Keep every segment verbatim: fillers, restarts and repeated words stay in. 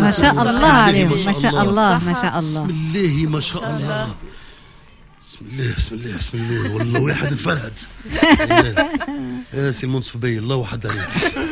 ما شاء الله عليهم، ما شاء الله ما شاء الله. بسم الله ما شاء الله. بسم الله بسم الله بسم الله. والله واحد تفرهد. يا سي المنصف بي الله وحد عليك.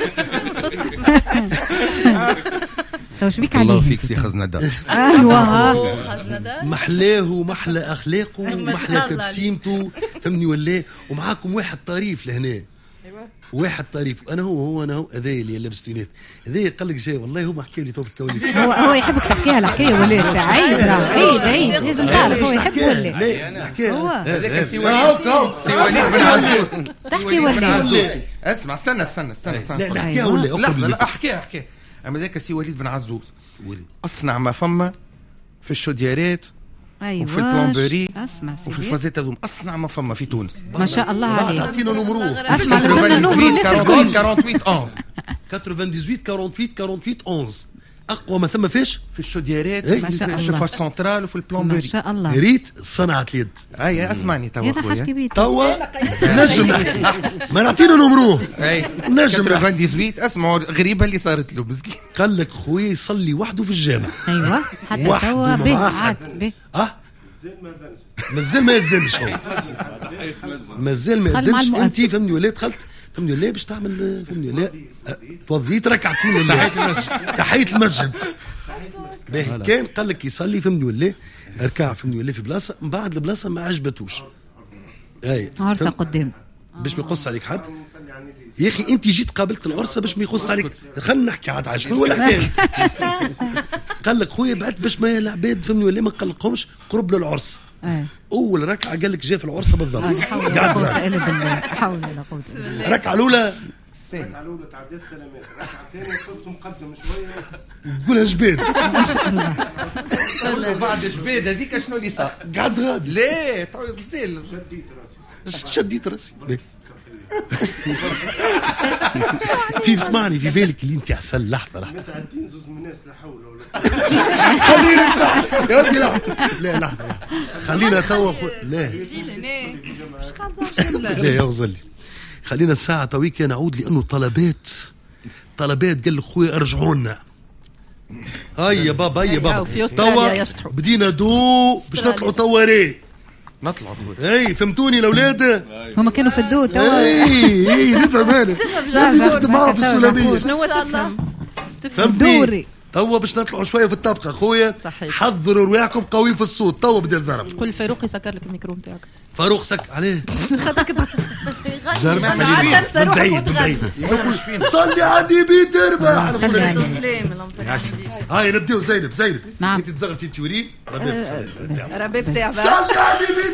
تو شبيك عليه؟ الله فيك سي خزندة. ايوه محلاه ومحلى اخلاقه ومحلى تبسيمته فهمني ولا. ومعاكم واحد طريف لهنا، واحد طريف. انا هو هو انا هو هذا اللي لابس توينات هذا قال لك جاي والله هو حكى لي تو في الكواليس. هو هو يحبك تحكيها الحكايه ولا عيد عيد عيد لازم تعرف هو يحب ولا لا نحكيها. هو هذاك سي وليد سي وليد بن عزوز. تحكي ولا اسمع استنى استنى استنى لا نحكيها ولا لا لا احكيها احكيها. اما ذاك سي وليد بن عزوز اصنع ما فما في الشوديارات ايوه وفي البلومبري اسمع وفي الفازات هذوم اصنع ما فما في تونس. ما شاء الله عليك. اعطينا نمروه. اسمع لازمنا النمرو الناس الكل. ثمانية وأربعين ثمانية وثمانين ثمانية وأربعين أحد عشر اقوى ما ثم فيش في الشوديارات ما شاء في الله. الشفاش سنترال وفي ما البلومبري. شاء الله. ريت صنعت اليد. اي اسمعني توا هذا حاجتي خويا بيت توا نجم ما نعطينا نمروه. اي نجم ثمانية وثمانين اسمعوا غريبه اللي صارت له مسكين. قال لك خويا يصلي وحده في الجامع. ايوه حتى وحده توا به معاه عاد حد. به اه مازال ما يذنش هو مازال ما خل مع يذنش. المؤذن. انت فهمني ولا دخلت فهمني ولا باش تعمل فهمني ولا توضيت ركعتين لله تحية المسجد. باهي كان قال لك يصلي فهمني ولا اركع فهمني ولا في بلاصه من بعد البلاصه ما عجبتوش. اي عرسه قدام باش ما يقص عليك حد. يا اخي انت جيت قابلت العرسه باش ما يقص عليك. خلينا نحكي عاد عايش ولا حكايه. قال لك خويا بعد باش ما العباد فهمني ولا ما نقلقهمش قرب للعرس. اول ركعه قال لك جاء في العرسه بالضبط. قاعد الا بالله حول ولا قوه. الركعه الاولى الركعه الاولى تعديت سلامات، الركعه الثانيه وقفت مقدم شويه تقولها جباد. ما شاء الله. بعد جباد هذيك شنو اللي صار؟ قعد غادي. لا تعود زين شديت راسي شديت راسي. في اسمعني في بالك اللي انت احسن لحظه لحظه متعدين زوز من الناس لا حول ولا خلينا الساعه يا ودي لحظه لا لحظه خلينا توا لا لا يا غزلي خلينا الساعه تويك نعود لانه طلبات طلبات قال لك خويا ارجعوا لنا. هيا بابا هيا بابا توا بدينا دو باش نطلعوا تواري نطلعوا خويا. اي فهمتوني الاولاد هما كانوا في الدود توا. اي اي نفهم انا بدي نخدم معاهم في السلاميه. شنو تفهم فهمتني توا باش نطلعوا شويه في الطبقه خويا. صحيح. حضروا رواحكم قوي في الصوت توا بدا الضرب. قول فاروق يسكر لك الميكرو نتاعك. فاروق سك عليه جرب من من بعيد من بعيد صلي على النبي تربح. سلام هاي نبداو زينب زينب نعم. انت تزغرتي انت وريم ربيب تاع صلي على النبي